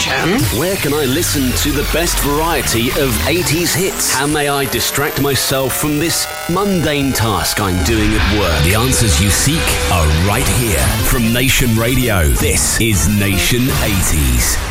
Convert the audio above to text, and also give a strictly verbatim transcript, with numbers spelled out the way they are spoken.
Nation. Where can I listen to the best variety of eighties hits? How may I distract myself from this mundane task I'm doing at work? The answers you seek are right here. From Nation Radio, this is Nation eighties.